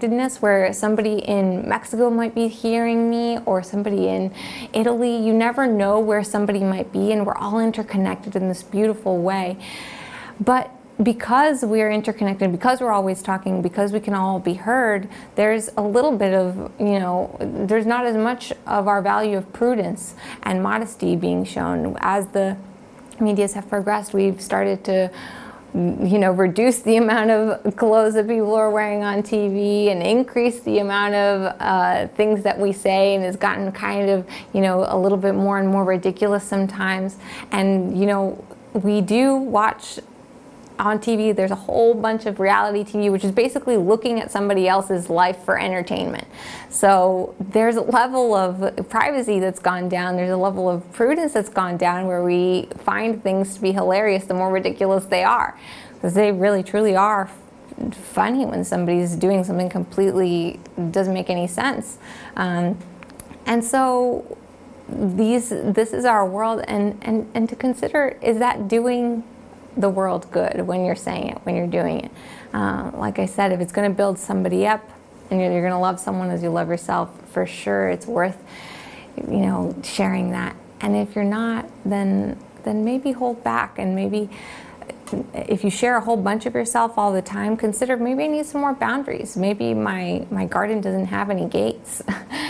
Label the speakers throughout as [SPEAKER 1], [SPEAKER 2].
[SPEAKER 1] interconnectedness, where somebody in Mexico might be hearing me, or somebody in Italy. You never know where somebody might be, and we're all interconnected in this beautiful way. But because we're interconnected, because we're always talking, because we can all be heard, there's a little bit of, there's not as much of our value of prudence and modesty being shown. As the medias have progressed, we've started to reduce the amount of clothes that people are wearing on TV and increase the amount of things that we say, and it's gotten kind of, a little bit more and more ridiculous sometimes. And, we do watch on TV, there's a whole bunch of reality TV, which is basically looking at somebody else's life for entertainment. So there's a level of privacy that's gone down. There's a level of prudence that's gone down, where we find things to be hilarious the more ridiculous they are. Because they really, truly are funny when somebody's doing something completely doesn't make any sense. And so this is our world, and to consider, is that doing the world good when you're saying it, when you're doing it? Like I said, if it's going to build somebody up, and you're going to love someone as you love yourself, for sure it's worth sharing that. And if you're not, then maybe hold back, and maybe if you share a whole bunch of yourself all the time, consider maybe I need some more boundaries. Maybe my garden doesn't have any gates.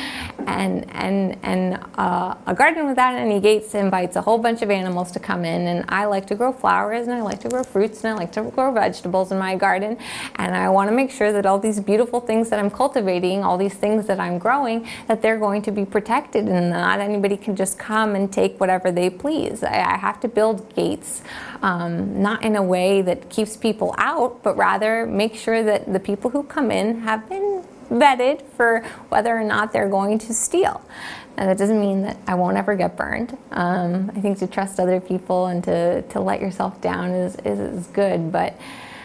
[SPEAKER 1] And a garden without any gates invites a whole bunch of animals to come in. And I like to grow flowers, and I like to grow fruits, and I like to grow vegetables in my garden. And I want to make sure that all these beautiful things that I'm cultivating, all these things that I'm growing, that they're going to be protected, and not anybody can just come and take whatever they please. I have to build gates, not in a way that keeps people out, but rather make sure that the people who come in have been vetted for whether or not they're going to steal. And that doesn't mean that I won't ever get burned. I think to trust other people and to let yourself down is good, but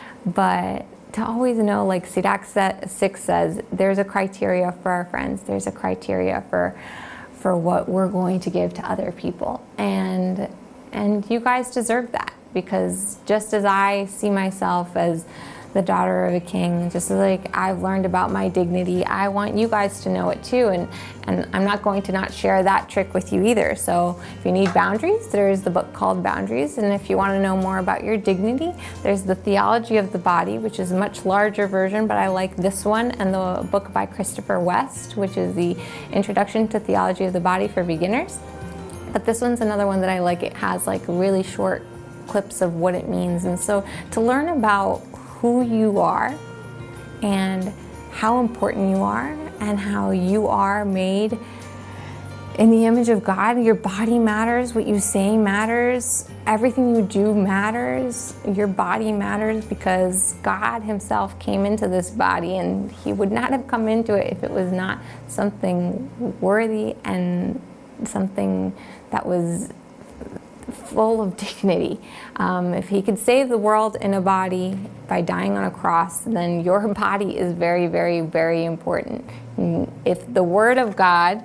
[SPEAKER 1] to always know, like Sirach 6 says, there's a criteria for our friends. There's a criteria for what we're going to give to other people, and you guys deserve that, because just as I see myself as the daughter of a king, just like I've learned about my dignity, I want you guys to know it too, and I'm not going to not share that trick with you either. So if you need boundaries, there's the book called Boundaries, and if you want to know more about your dignity, there's the Theology of the Body, which is a much larger version, but I like this one, and the book by Christopher West, which is the Introduction to Theology of the Body for Beginners. But this one's another one that I like. It has like really short clips of what it means, and so to learn about who you are and how important you are and how you are made in the image of God. Your body matters, what you say matters, everything you do matters, your body matters, because God himself came into this body, and he would not have come into it if it was not something worthy and something that was full of dignity. If he could save the world in a body by dying on a cross, then your body is very, very, very important. If the Word of God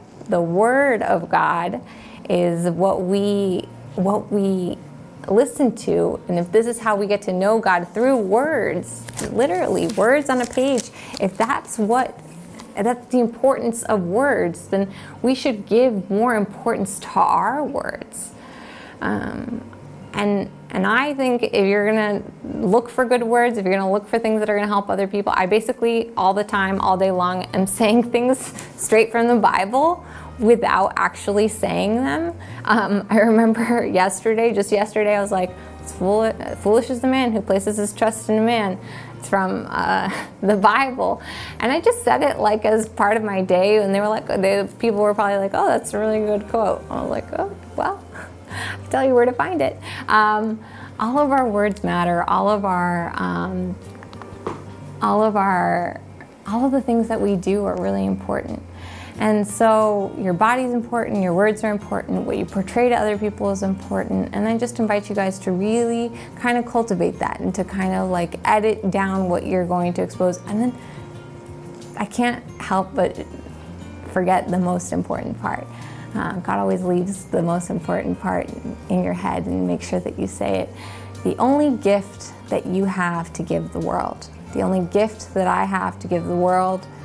[SPEAKER 1] is what we listen to, and if this is how we get to know God, through words, literally words on a page, if that's the importance of words, then we should give more importance to our words. And I think if you're gonna look for good words, if you're gonna look for things that are gonna help other people, I basically all the time, all day long, am saying things straight from the Bible without actually saying them. I remember just yesterday, I was like, foolish is the man who places his trust in a man. It's from the Bible. And I just said it like as part of my day, and they were like, people were probably like, oh, that's a really good quote. I was like, oh, well, I'll tell you where to find it. All of our words matter. All of the things that we do are really important. And so your body's important, your words are important, what you portray to other people is important. And I just invite you guys to really kind of cultivate that, and to kind of like edit down what you're going to expose. And then I can't help but forget the most important part. God always leaves the most important part in your head, and make sure that you say it. The only gift that you have to give the world The only gift that I have to give the world